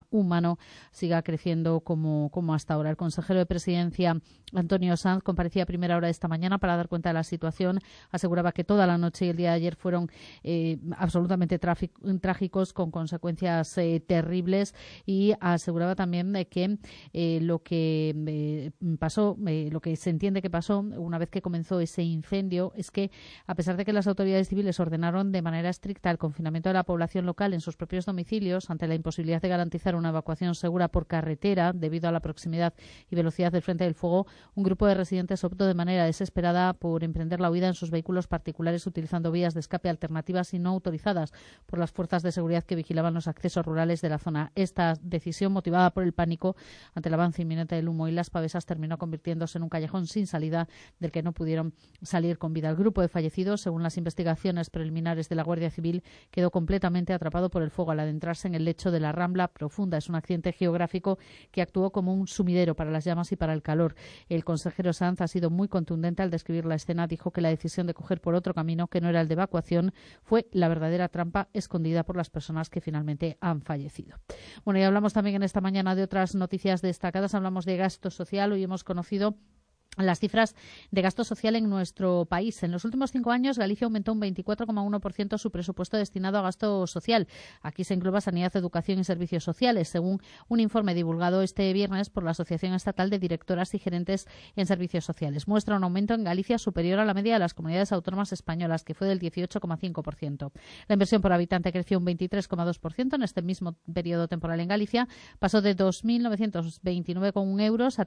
humano siga creciendo como hasta ahora. El consejero de Presidencia, Antonio Sanz, comparecía a primera hora de esta mañana para dar cuenta de la situación. Aseguraba que toda la noche y el día de ayer fueron absolutamente trágicos, con consecuencias terribles, y aseguraba también de que lo que pasó, lo que se entiende que pasó una vez que comenzó ese incendio, es que a pesar de que las autoridades civiles ordenaron de manera estricta el confinamiento de la población local en sus propios domicilios ante la imposibilidad de garantizar una evacuación segura por carretera debido a la proximidad y velocidad del frente del fuego, un grupo de residentes optó de manera desesperada por emprender la huida en sus vehículos particulares utilizando vías de escape alternativas y no autorizadas por las fuerzas de seguridad que vigilaban los accesos rurales de la zona. Esta decisión, motivada por el pánico ante el avance inminente del humo y las pavesas, terminó convirtiéndose en un callejón sin salida del que no pudieron salir con vida. El grupo de fallecidos, según las investigaciones preliminares de la Guardia Civil, quedó completamente atrapado por el fuego al adentrarse en el lecho de la Rambla Profunda. Es un accidente geográfico que actuó como un sumidero para las llamas y para el calor. El consejero Sanz ha sido muy contundente al describir la escena. Dijo que la decisión de coger por otro camino, que no era el de evacuación, fue la verdadera trampa escondida por las personas que finalmente han fallecido. Bueno, y hablamos también en esta mañana de otras noticias destacadas. Hablamos de gasto social. Hoy hemos conocido las cifras de gasto social en nuestro país. En los últimos 5 años, Galicia aumentó un 24,1% su presupuesto destinado a gasto social. Aquí se engloba sanidad, educación y servicios sociales, según un informe divulgado este viernes por la Asociación Estatal de Directoras y Gerentes en Servicios Sociales. Muestra un aumento en Galicia superior a la media de las comunidades autónomas españolas, que fue del 18,5%. La inversión por habitante creció un 23,2% en este mismo periodo temporal en Galicia. Pasó de 2.929,1 euros a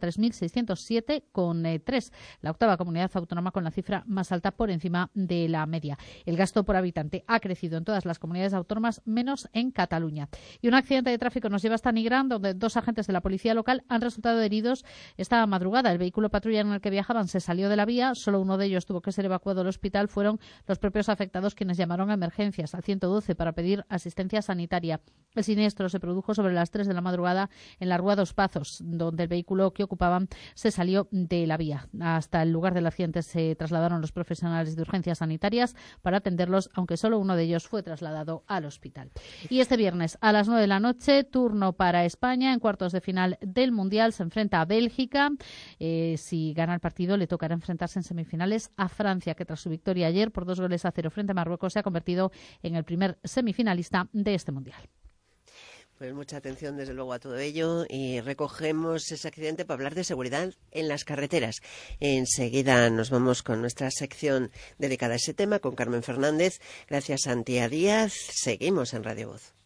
3.607,3. La octava comunidad autónoma con la cifra más alta por encima de la media. El gasto por habitante ha crecido en todas las comunidades autónomas, menos en Cataluña. Y un accidente de tráfico nos lleva hasta Nigrán, donde 2 agentes de la policía local han resultado heridos esta madrugada. El vehículo patrulla en el que viajaban se salió de la vía. Solo uno de ellos tuvo que ser evacuado al hospital. Fueron los propios afectados quienes llamaron a emergencias al 112 para pedir asistencia sanitaria. El siniestro se produjo sobre las 3 de la madrugada en la Rúa dos Pazos, donde el vehículo que ocupaban se salió de la vía. Hasta el lugar del accidente se trasladaron los profesionales de urgencias sanitarias para atenderlos, aunque solo uno de ellos fue trasladado al hospital. Y este viernes a las 9 de la noche, turno para España en cuartos de final del Mundial. Se enfrenta a Bélgica. Si gana el partido, le tocará enfrentarse en semifinales a Francia, que tras su victoria ayer por 2-0 frente a Marruecos se ha convertido en el primer semifinalista de este Mundial. Pues mucha atención, desde luego, a todo ello, y recogemos ese accidente para hablar de seguridad en las carreteras. Enseguida nos vamos con nuestra sección dedicada a ese tema con Carmen Fernández. Gracias, Antía Díaz. Seguimos en Radio Voz.